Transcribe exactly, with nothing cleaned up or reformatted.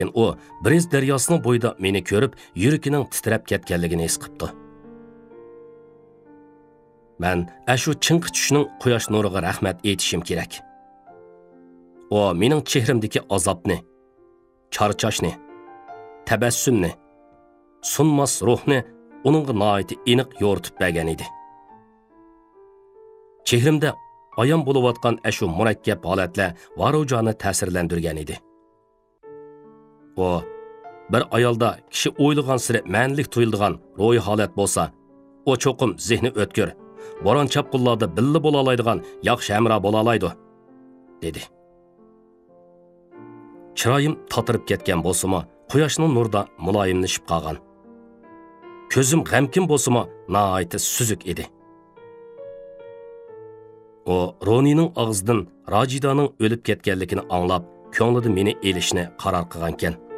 u Brez daryosining bo'yida meni ko'rib, yuragining titrab ketganligini his qildi. Men ashu chinqi tushning quyosh nuriga rahmat aytishim kerak. O mening chehrimdagi azobni, charchashni, tabassumni, sunmas ruhni uningga noiti aniq yo'ritib bergan edi. Chehrimda ayon bo'layotgan ashu murakkab holatlar varujoni ta'sirlantirgan edi. O bir ayolda kishi o'ylagan siri ma'nilik tuyuladigan ro'y holat bo'lsa, o cho'qim zehni o'tkir, boron chapqullarda billa bo'la oladigan yaxshi hamra bo'la oladi, dedi. Chiroyim tatirib ketgan bo'lsa-mu, quyoshning nurida muloyimlashib qolgan. Ko'zim g'amkin bo'lsa-mu, nihoyat suzuk edi. O Ronining og'zidan Rajidaning o'lib ketganligini anglab, ko'nglida meni elishni qaror qilgan ekan.